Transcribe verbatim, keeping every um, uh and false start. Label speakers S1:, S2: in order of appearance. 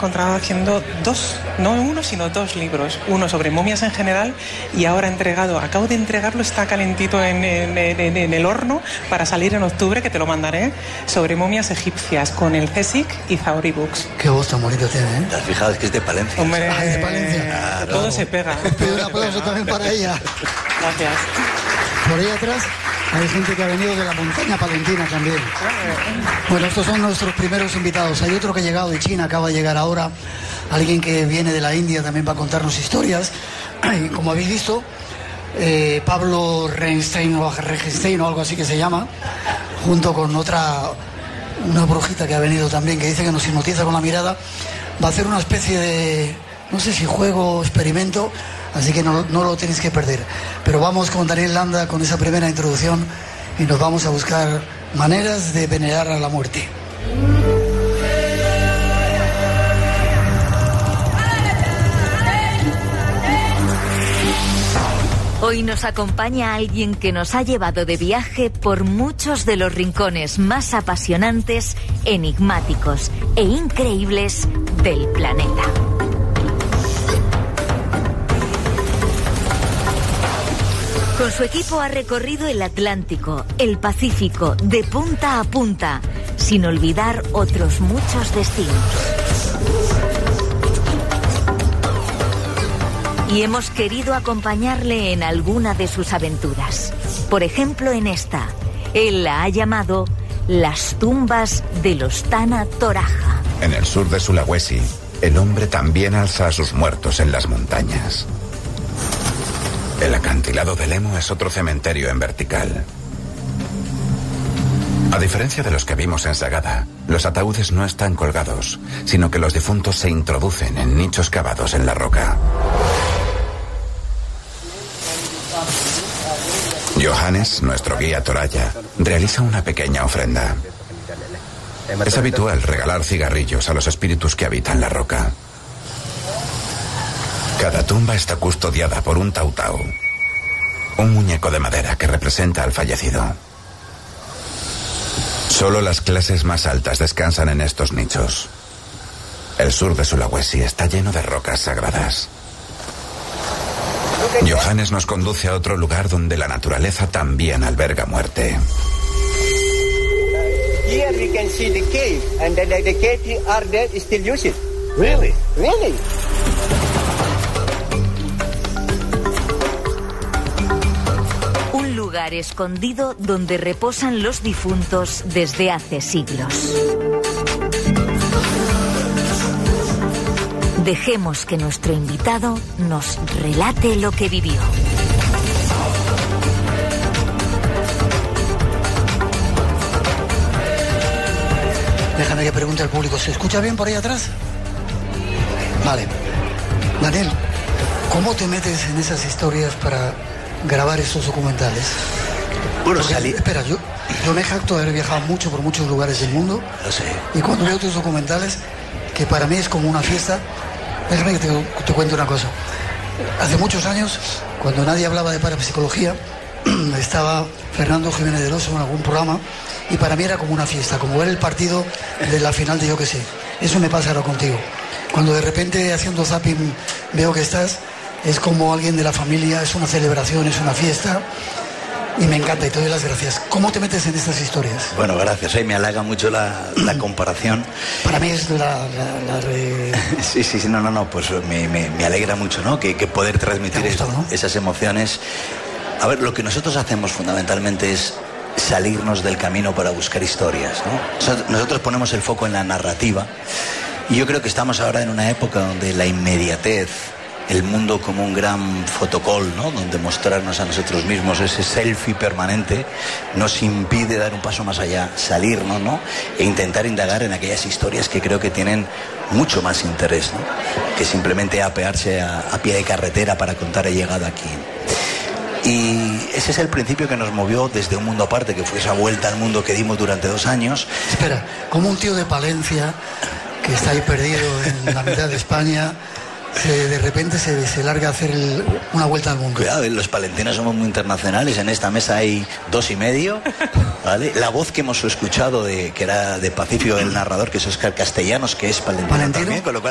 S1: encontrado haciendo dos, no uno, sino dos libros. Uno sobre momias en general y ahora entregado, acabo de entregarlo, está calentito en, en, en, en el horno para salir en octubre, que te lo mandaré, sobre momias egipcias con el CSIC y Zauri Books.
S2: Qué voz tan bonita tiene, ¿eh?
S3: ¿Te has fijado? Es que es de Palencia.
S1: Hombre,
S2: ah, es de Palencia.
S1: Claro. Todo se pega.
S2: Pido un aplauso también para ella.
S1: Gracias.
S2: Por ahí atrás hay gente que ha venido de la montaña palentina también. Bueno, estos son nuestros primeros invitados. Hay otro que ha llegado de China, acaba de llegar ahora. Alguien que viene de la India también va a contarnos historias. Y como habéis visto, eh, Pablo Reinstein o Regenstein o algo así que se llama, junto con otra, una brujita que ha venido también, que dice que nos hipnotiza con la mirada, va a hacer una especie de, no sé si juego o experimento. Así que no, no lo tenéis que perder. Pero vamos con Daniel Landa con esa primera introducción y nos vamos a buscar maneras de venerar a la muerte.
S4: Hoy nos acompaña alguien que nos ha llevado de viaje por muchos de los rincones más apasionantes, enigmáticos e increíbles del planeta. Con su equipo ha recorrido el Atlántico, el Pacífico, de punta a punta, sin olvidar otros muchos destinos. Y hemos querido acompañarle en alguna de sus aventuras. Por ejemplo, en esta. Él la ha llamado Las tumbas de los Tana Toraja.
S5: En el sur de Sulawesi, el hombre también alza a sus muertos en las montañas. El acantilado de Lemo es otro cementerio en vertical. A diferencia de los que vimos en Sagada, los ataúdes no están colgados, sino que los difuntos se introducen en nichos cavados en la roca. Johannes, nuestro guía Toraya, realiza una pequeña ofrenda. Es habitual regalar cigarrillos a los espíritus que habitan la roca. Cada tumba está custodiada por un tautau, un muñeco de madera que representa al fallecido. Solo las clases más altas descansan en estos nichos. El sur de Sulawesi está lleno de rocas sagradas. Johannes nos conduce a otro lugar donde la naturaleza también alberga muerte.
S6: Here we can see the cave, and the, the, the cave are there still used. Really? Really?
S4: Un lugar escondido donde reposan los difuntos desde hace siglos. Dejemos que nuestro invitado nos relate lo que vivió.
S2: Déjame que pregunte al público, ¿se escucha bien por ahí atrás? Vale. Daniel, ¿cómo te metes en esas historias para grabar estos documentales?
S3: Bueno,
S2: Porque,
S3: salí...
S2: Espera, yo, yo me jacto de haber viajado mucho por muchos lugares del mundo.
S3: Lo sé.
S2: Y cuando veo tus documentales, que para mí es como una fiesta, déjame que te, te cuente una cosa. Hace muchos años, cuando nadie hablaba de parapsicología, estaba Fernando Jiménez del Oso en algún programa y para mí era como una fiesta, como ver el partido de la final de yo que sé. Eso me pasa ahora contigo. Cuando de repente haciendo zapping veo que estás, es como alguien de la familia, es una celebración, es una fiesta y me encanta y te doy las gracias. ¿Cómo te metes en estas historias?
S3: Bueno, gracias, eh, me halaga mucho la, la comparación.
S2: Para mí es la... la, la re...
S3: Sí, sí, sí, no, no, no, pues me, me, me alegra mucho, ¿no? Que, que poder transmitir
S2: gustó,
S3: es,
S2: ¿no?
S3: esas emociones. A ver, lo que nosotros hacemos fundamentalmente es salirnos del camino para buscar historias, ¿no? Nosotros ponemos el foco en la narrativa y yo creo que estamos ahora en una época donde la inmediatez, el mundo como un gran fotocall, ¿no? Donde mostrarnos a nosotros mismos, ese selfie permanente, nos impide dar un paso más allá, salirnos, ¿no? E intentar indagar en aquellas historias que creo que tienen mucho más interés, ¿no? Que simplemente apearse a, a pie de carretera para contar he llegado aquí. Y ese es el principio que nos movió desde un mundo aparte, que fue esa vuelta al mundo que dimos durante dos años.
S2: Espera, como un tío de Palencia que está ahí perdido en la mitad de España, se, de repente se, se larga a hacer el, una vuelta al mundo.
S3: Cuidado, los palentinos somos muy internacionales. En esta mesa hay dos y medio, ¿vale? La voz que hemos escuchado, de, que era de Pacífico, el narrador, que es Óscar Castellanos, que es palentino,
S2: ¿Palentino?
S3: también, con lo cual